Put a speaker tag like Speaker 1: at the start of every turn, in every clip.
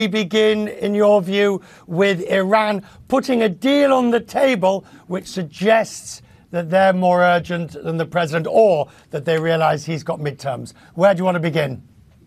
Speaker 1: begin, in your view, with Iran putting a deal on the table which suggests that they're more urgent than the president, or that they realize he's got midterms? Where do you want to begin?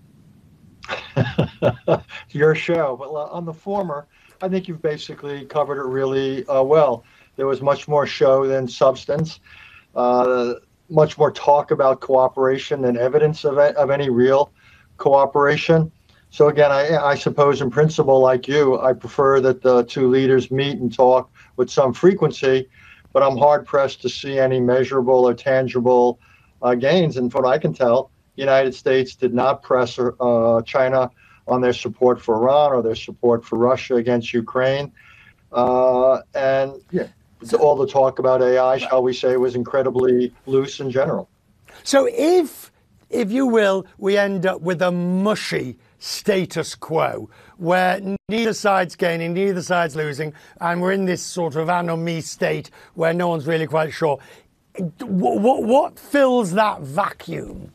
Speaker 2: Your show. But on the former, I think you've basically covered it really well. There was much more show than substance, much more talk about cooperation than evidence of any real cooperation. So again, I suppose in principle, like you, I prefer that the two leaders meet and talk with some frequency, but I'm hard pressed to see any measurable or tangible gains. And from what I can tell, the United States did not press China on their support for Iran or their support for Russia against Ukraine. And yeah, all the talk about AI, shall we say, was incredibly loose in general.
Speaker 1: So if you will, we end up with a mushy status quo where neither side's gaining, neither side's losing, and we're in this sort of anomie state where no one's really quite sure. What fills that vacuum?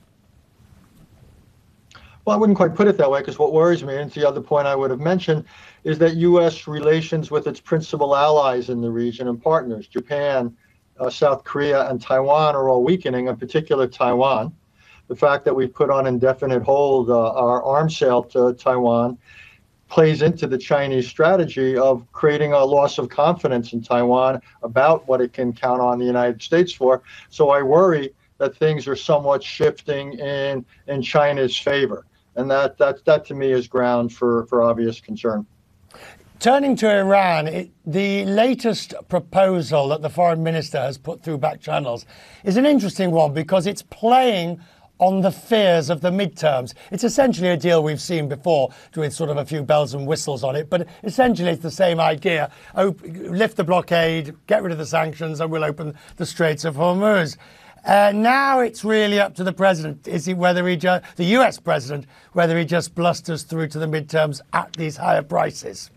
Speaker 2: Well, I wouldn't quite put it that way, because what worries me, and it's the other point I would have mentioned, is that U.S. relations with its principal allies in the region and partners, Japan, South Korea, and Taiwan, are all weakening, in particular Taiwan. The fact that we've put on indefinite hold our arms sale to Taiwan plays into the Chinese strategy of creating a loss of confidence in Taiwan about what it can count on the United States for. So I worry that things are somewhat shifting in China's favor. And that to me is ground for obvious concern.
Speaker 1: Turning to Iran, the latest proposal that the foreign minister has put through back channels is an interesting one, because it's playing on the fears of the midterms. It's essentially a deal we've seen before with sort of a few bells and whistles on it, but essentially it's the same idea. Lift the blockade, get rid of the sanctions, and we'll open the Straits of Hormuz. Now it's really up to the president, the US president, whether he just blusters through to the midterms at these higher prices.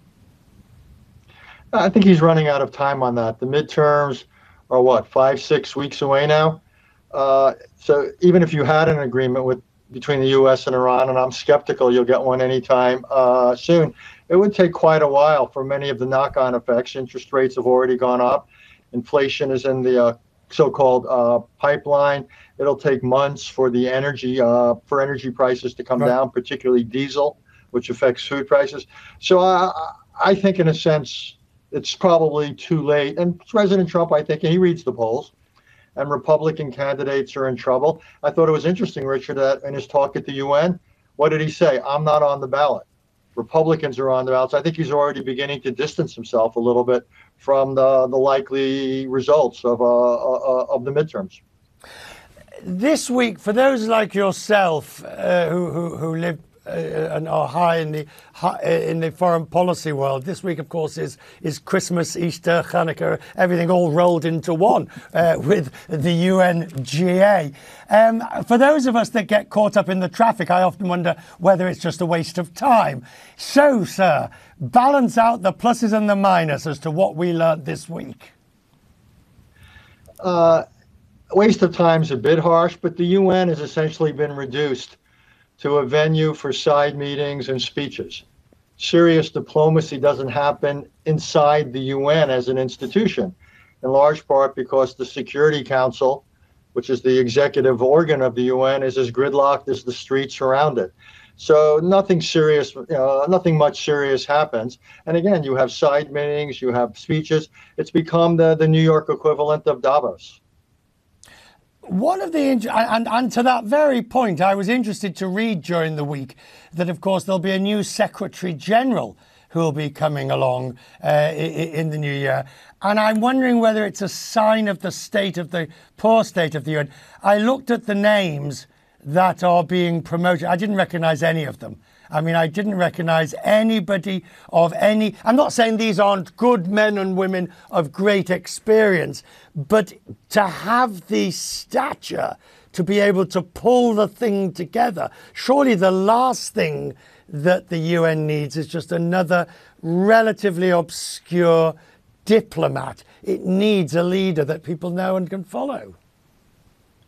Speaker 2: I think he's running out of time on that. The midterms are 5-6 weeks away now. So even if you had an agreement between the U.S. and Iran, and I'm skeptical you'll get one anytime soon, it would take quite a while for many of the knock-on effects. Interest rates have already gone up. Inflation is in the so-called pipeline. It'll take months for the energy prices to come down, particularly diesel, which affects food prices. So I think, in a sense, it's probably too late. And President Trump, I think, he reads the polls, and Republican candidates are in trouble. I thought it was interesting, Richard, that in his talk at the UN, what did he say? I'm not on the ballot. Republicans are on the ballot. So I think he's already beginning to distance himself a little bit from the likely results of the midterms.
Speaker 1: This week, for those like yourself who live and are high in the foreign policy world, this week, of course, is Christmas, Easter, Hanukkah, everything all rolled into one with the UNGA. For those of us that get caught up in the traffic, I often wonder whether it's just a waste of time. So, sir, balance out the pluses and the minuses as to what we learned this week.
Speaker 2: Waste of time is a bit harsh, but the UN has essentially been reduced to a venue for side meetings and speeches. Serious diplomacy doesn't happen inside the UN as an institution, in large part because the Security Council, which is the executive organ of the UN, is as gridlocked as the streets around it. So nothing much serious happens. And again, you have side meetings, you have speeches. It's become the New York equivalent of Davos.
Speaker 1: One of the and to that very point, I was interested to read during the week that, of course, there'll be a new Secretary General who will be coming along in the new year, and I'm wondering whether it's a sign of the poor state of the UN. I looked at the names that are being promoted. I didn't recognise any of them. I mean, I didn't recognise anybody of any. I'm not saying these aren't good men and women of great experience, but to have the stature to be able to pull the thing together, surely the last thing that the UN needs is just another relatively obscure diplomat. It needs a leader that people know and can follow.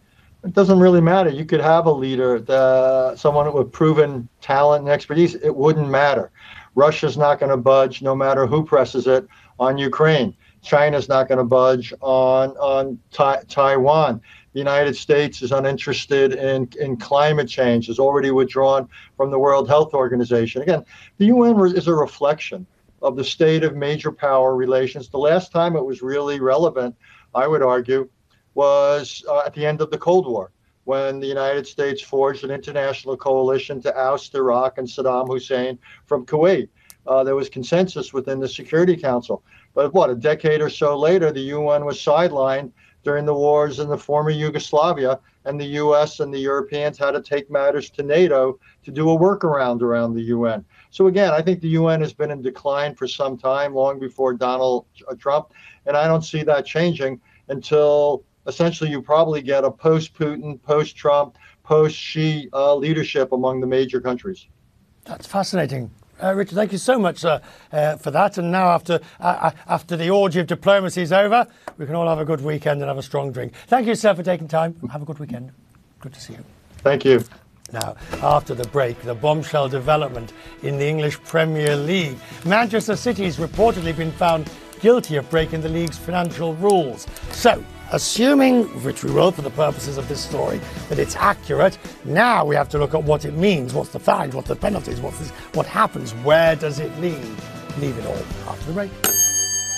Speaker 2: It doesn't really matter. You could have a leader, someone with proven talent and expertise. It wouldn't matter. Russia's not going to budge no matter who presses it on Ukraine. China's not going to budge on Taiwan. The United States is uninterested in climate change, is already withdrawn from the World Health Organization. Again, the UN is a reflection of the state of major power relations. The last time it was really relevant, I would argue, was at the end of the Cold War, when the United States forged an international coalition to oust Iraq and Saddam Hussein from Kuwait. There was consensus within the Security Council. But a decade or so later, the UN was sidelined during the wars in the former Yugoslavia, and the US and the Europeans had to take matters to NATO to do a workaround around the UN. So again, I think the UN has been in decline for some time, long before Donald Trump, and I don't see that changing until essentially you probably get a post-Putin, post-Trump, post-Xi leadership among the major countries.
Speaker 1: That's fascinating. Richard, thank you so much for that. And now after the orgy of diplomacy is over, we can all have a good weekend and have a strong drink. Thank you, sir, for taking time. Have a good weekend. Good to see you.
Speaker 2: Thank you.
Speaker 1: Now, after the break, the bombshell development in the English Premier League. Manchester City's reportedly been found guilty of breaking the league's financial rules. So, assuming, which we will for the purposes of this story, that it's accurate, now we have to look at what it means, what's the fines, what's the penalties, what happens, where does it lead? Leave it all after the break.